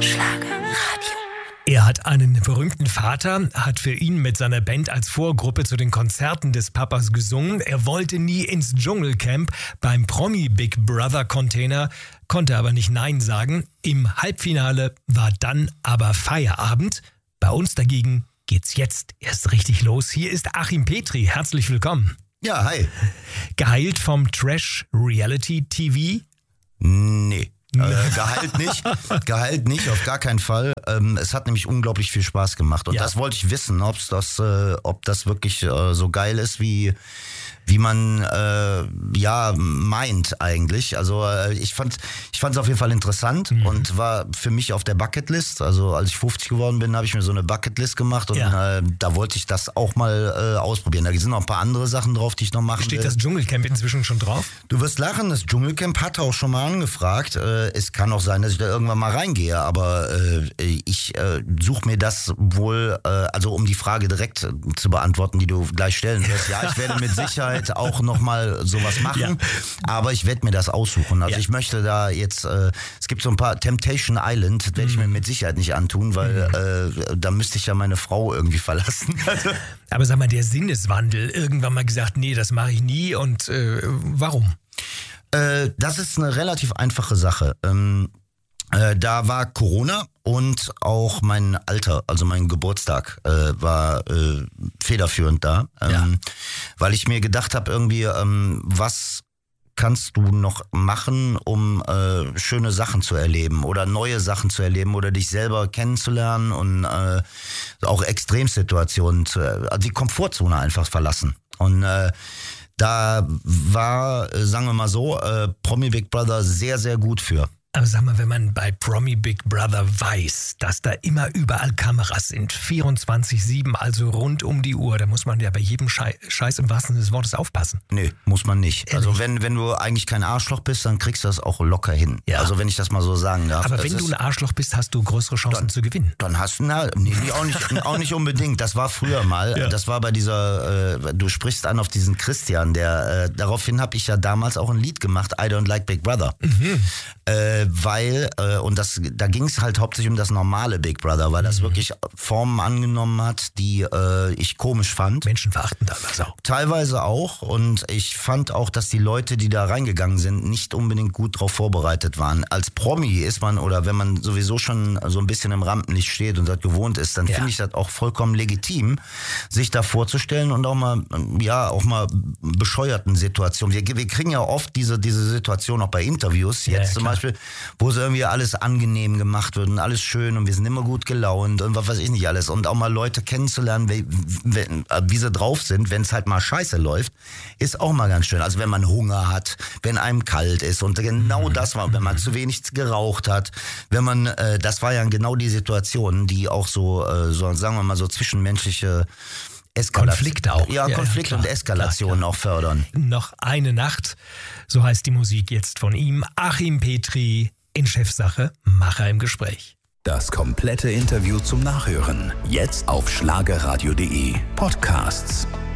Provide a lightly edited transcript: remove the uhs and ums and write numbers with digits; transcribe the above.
Schlagerradio. Er hat einen berühmten Vater, hat für ihn mit seiner Band als Vorgruppe zu den Konzerten des Papas gesungen. Er wollte nie ins Dschungelcamp beim Promi Big Brother Container, konnte aber nicht Nein sagen. Im Halbfinale war dann aber Feierabend. Bei uns dagegen geht's jetzt erst richtig los. Hier ist Achim Petri. Herzlich willkommen. Ja, hi. Geheilt vom Trash-Reality-TV? Nee. Geheilt nicht, auf gar keinen Fall. Es hat nämlich unglaublich viel Spaß gemacht. Und das wollte ich wissen, ob das wirklich so geil ist, wie man meint eigentlich. Also ich fand es auf jeden Fall interessant und war für mich auf der Bucketlist. Also als ich 50 geworden bin, habe ich mir so eine Bucketlist gemacht und da wollte ich das auch mal ausprobieren. Da sind noch ein paar andere Sachen drauf, die ich noch machen will. Steht das Dschungelcamp inzwischen schon drauf? Du wirst lachen, das Dschungelcamp hatte auch schon mal angefragt. Es kann auch sein, dass ich da irgendwann mal reingehe, aber ich suche mir das wohl, also um die Frage direkt zu beantworten, die du gleich stellen wirst. Ja, ich werde mit Sicherheit auch nochmal sowas machen, aber ich werde mir das aussuchen. Also ich möchte da jetzt, es gibt so ein paar, Temptation Island, werde ich mir mit Sicherheit nicht antun, weil da müsste ich ja meine Frau irgendwie verlassen. Aber sag mal, der Sinneswandel, irgendwann mal gesagt, nee, das mache ich nie und warum? Das ist eine relativ einfache Sache. Da war Corona und auch mein Alter, also mein Geburtstag war federführend da, weil ich mir gedacht habe irgendwie, was kannst du noch machen, um schöne Sachen zu erleben oder neue Sachen zu erleben oder dich selber kennenzulernen und auch Extremsituationen, also die Komfortzone einfach verlassen. Und da war, sagen wir mal so, Promi Big Brother sehr, sehr gut für. Aber sag mal, wenn man bei Promi Big Brother weiß, dass da immer überall Kameras sind, 24/7, also rund um die Uhr, da muss man ja bei jedem Scheiß im wahrsten Sinne des Wortes aufpassen. Nee, muss man nicht. Ehrlich? Also wenn du eigentlich kein Arschloch bist, dann kriegst du das auch locker hin. Ja. Also wenn ich das mal so sagen darf. Aber wenn du ein Arschloch bist, hast du größere Chancen zu gewinnen. Dann hast du, auch nicht unbedingt. Das war früher mal. Ja. Das war bei dieser, du sprichst an auf diesen Christian, der, daraufhin habe ich ja damals auch ein Lied gemacht, I Don't Like Big Brother. Weil, da ging es halt hauptsächlich um das normale Big Brother, weil das wirklich Formen angenommen hat, die ich komisch fand. Menschenverachtend teilweise auch. Teilweise auch, und ich fand auch, dass die Leute, die da reingegangen sind, nicht unbedingt gut darauf vorbereitet waren. Als Promi ist man, oder wenn man sowieso schon so ein bisschen im Rampenlicht steht und das gewohnt ist, dann finde ich das auch vollkommen legitim, sich da vorzustellen und auch mal bescheuerten Situationen. Wir kriegen ja oft diese Situation auch bei Interviews, jetzt zum Beispiel, wo so irgendwie alles angenehm gemacht wird und alles schön und wir sind immer gut gelaunt und was weiß ich nicht alles. Und auch mal Leute kennenzulernen, wie sie drauf sind, wenn es halt mal scheiße läuft, ist auch mal ganz schön. Also wenn man Hunger hat, wenn einem kalt ist, und genau das war, wenn man zu wenig geraucht hat, wenn man, das war ja genau die Situation, die auch so sagen wir mal so zwischenmenschliche Konflikte auch. Ja, Konflikte und Eskalationen auch fördern. Noch eine Nacht, so heißt die Musik jetzt von ihm. Achim Petri in Chefsache, Macher im Gespräch. Das komplette Interview zum Nachhören. Jetzt auf schlagerradio.de Podcasts.